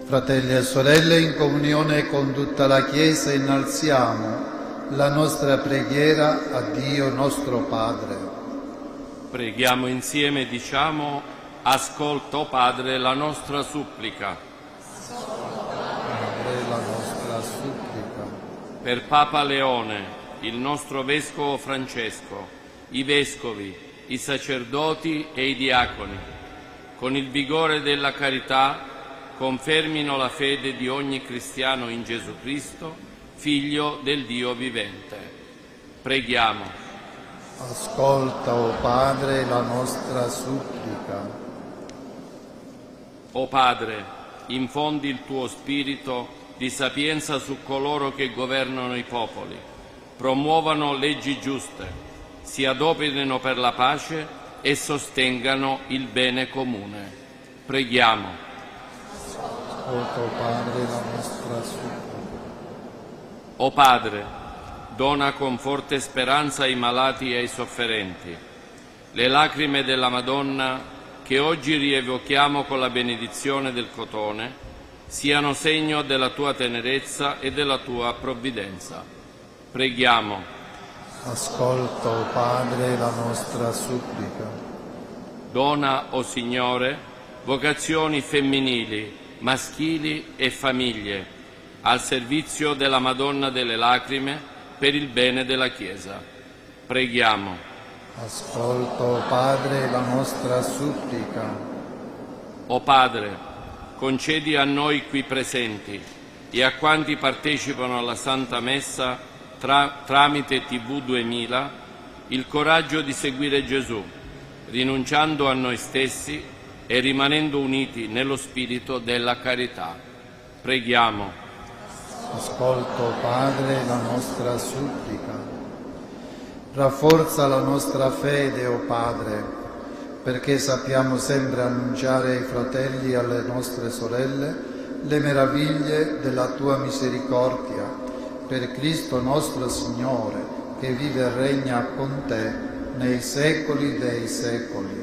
Fratelli e sorelle, in comunione con tutta la Chiesa innalziamo la nostra preghiera a Dio nostro Padre. Preghiamo insieme e diciamo: ascolta, o Padre, la nostra supplica. Padre, la nostra supplica. Per Papa Leone, il nostro Vescovo Francesco, i Vescovi, i sacerdoti e i diaconi, con il vigore della carità, confermino la fede di ogni cristiano in Gesù Cristo, Figlio del Dio vivente. Preghiamo. Ascolta, o Padre, la nostra supplica. O Padre, infondi il tuo spirito di sapienza su coloro che governano i popoli, promuovano leggi giuste, si adoperino per la pace e sostengano il bene comune. Preghiamo. Ascolta, o Padre, la nostra supplica. O Padre, dona con forte speranza ai malati e ai sofferenti. Le lacrime della Madonna, che oggi rievochiamo con la benedizione del cotone, siano segno della tua tenerezza e della tua provvidenza. Preghiamo. Ascolta, o Padre, la nostra supplica. Dona, o Signore, vocazioni femminili, maschili e famiglie al servizio della Madonna delle Lacrime per il bene della Chiesa. Preghiamo. Ascolta, o Padre, la nostra supplica. O Padre, concedi a noi qui presenti e a quanti partecipano alla Santa Messa tramite TV 2000 il coraggio di seguire Gesù, rinunciando a noi stessi e rimanendo uniti nello spirito della carità. Preghiamo. Ascolta, o Padre, la nostra supplica. Rafforza la nostra fede, o Padre, perché sappiamo sempre annunciare ai fratelli e alle nostre sorelle le meraviglie della tua misericordia, per Cristo nostro Signore, che vive e regna con te nei secoli dei secoli.